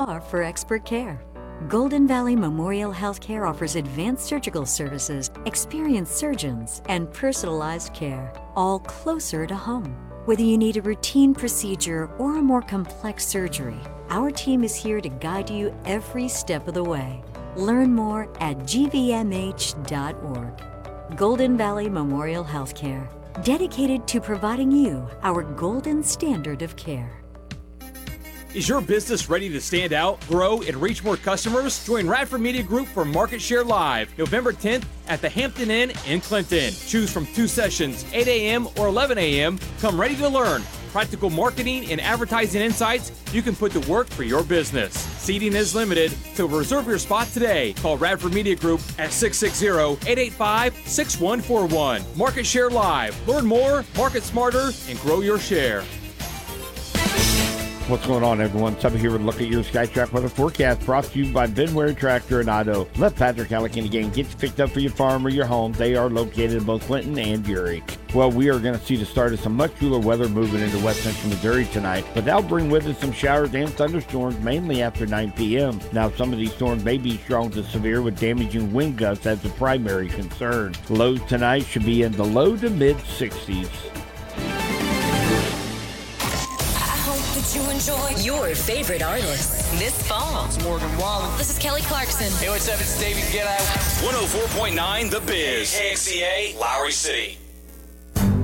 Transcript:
are for expert care. Golden Valley Memorial Healthcare offers advanced surgical services, experienced surgeons, and personalized care, all closer to home. Whether you need a routine procedure or a more complex surgery, our team is here to guide you every step of the way. Learn more at gvmh.org. Golden Valley Memorial Healthcare, dedicated to providing you our golden standard of care. Is your business ready to stand out, grow, and reach more customers? Join Radford Media Group for Market Share Live, November 10th at the Hampton Inn in Clinton. Choose from 2 sessions, 8 a.m. or 11 a.m. Come ready to learn practical marketing and advertising insights you can put to work for your business. Seating is limited, so reserve your spot today. Call Radford Media Group at 660-885-6141. Market Share Live. Learn more, market smarter, and grow your share. What's going on, everyone? Subba here with a look at your SkyTrack weather forecast, brought to you by Benware Tractor and Auto. Let Patrick Allegheny again get you picked up for your farm or your home. They are located in both Clinton and Uri. Well, we are going to see the start of some much cooler weather moving into west central Missouri tonight, but that'll bring with it some showers and thunderstorms, mainly after 9 p.m. Now, some of these storms may be strong to severe, with damaging wind gusts as the primary concern. Lows tonight should be in the low to mid 60s. You enjoy your favorite artists this fall. It's Morgan Wallen. This is Kelly Clarkson. Hey, what's up? It's David Guetta. 104.9 The Biz. KXCA, Lowry City.